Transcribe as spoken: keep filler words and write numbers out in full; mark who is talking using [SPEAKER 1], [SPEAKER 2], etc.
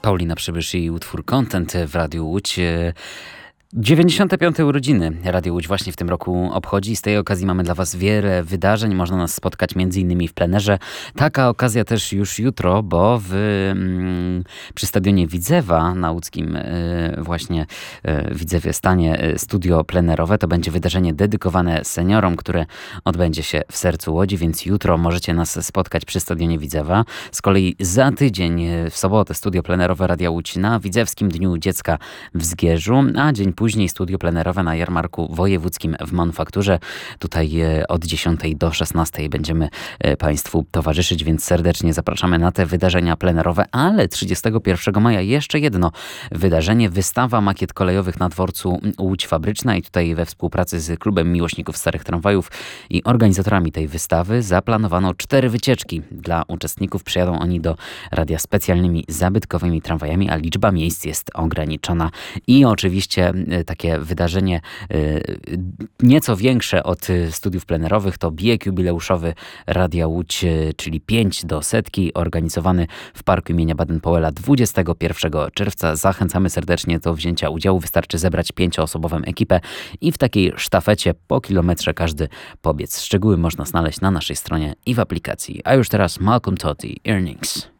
[SPEAKER 1] Paulina Przybysz i utwór Content w Radiu Łódź. dziewięćdziesiąte piąte urodziny Radio Łódź właśnie w tym roku obchodzi. Z tej okazji mamy dla Was wiele wydarzeń. Można nas spotkać m.in. w plenerze. Taka okazja też już jutro, bo w, mm, przy stadionie Widzewa na łódzkim y, właśnie y, Widzewie stanie y, studio plenerowe. To będzie wydarzenie dedykowane seniorom, które odbędzie się w sercu Łodzi, więc jutro możecie nas spotkać przy stadionie Widzewa. Z kolei za tydzień y, w sobotę studio plenerowe Radia Łódź na Widzewskim Dniu Dziecka w Zgierzu, a dzień później Później studio plenerowe na Jarmarku Wojewódzkim w Manufakturze. Tutaj od dziesiątej do szesnastej będziemy Państwu towarzyszyć, więc serdecznie zapraszamy na te wydarzenia plenerowe. Ale trzydziestego pierwszego maja jeszcze jedno wydarzenie. Wystawa makiet kolejowych na dworcu Łódź Fabryczna i tutaj we współpracy z Klubem Miłośników Starych Tramwajów i organizatorami tej wystawy zaplanowano cztery wycieczki. Dla uczestników przyjadą oni do radia specjalnymi zabytkowymi tramwajami, a liczba miejsc jest ograniczona. I oczywiście takie wydarzenie nieco większe od studiów plenerowych to bieg jubileuszowy Radia Łódź, czyli pięć do setki, organizowany w Parku imienia Baden-Powella dwudziestego pierwszego czerwca. Zachęcamy serdecznie do wzięcia udziału. Wystarczy zebrać pięcioosobową ekipę i w takiej sztafecie po kilometrze każdy pobiec. Szczegóły można znaleźć na naszej stronie i w aplikacji. A już teraz Malcolm Todd i Earnings.